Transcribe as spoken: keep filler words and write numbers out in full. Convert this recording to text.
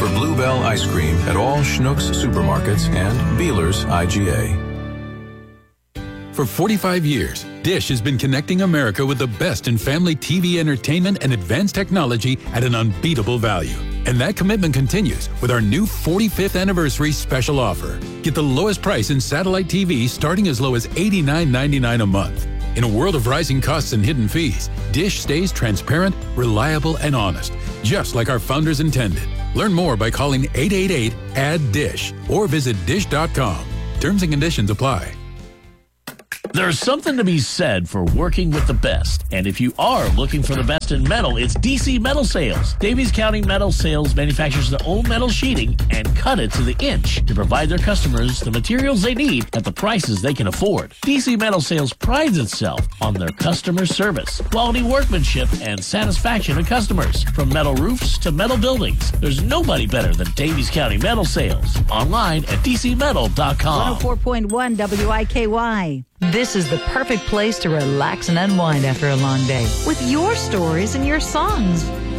for Bluebell ice cream at all Schnucks supermarkets and Beeler's I G A. For forty-five years, Dish has been connecting America with the best in family T V entertainment and advanced technology at an unbeatable value. And that commitment continues with our new forty-fifth anniversary special offer. Get the lowest price in satellite T V starting as low as eighty-nine ninety-nine a month. In a world of rising costs and hidden fees, Dish stays transparent, reliable, and honest, just like our founders intended. Learn more by calling eight eight eight, A D D I S H or visit dish dot com. Terms and conditions apply. There's something to be said for working with the best. And if you are looking for the best in metal, it's D C Metal Sales. Davies County Metal Sales manufactures their own metal sheeting and cut it to the inch to provide their customers the materials they need at the prices they can afford. D C Metal Sales prides itself on their customer service, quality workmanship, and satisfaction of customers. From metal roofs to metal buildings, there's nobody better than Davies County Metal Sales. Online at d c metal dot com. one oh four point one W I K Y. This is the perfect place to relax and unwind after a long day with your stories and your songs.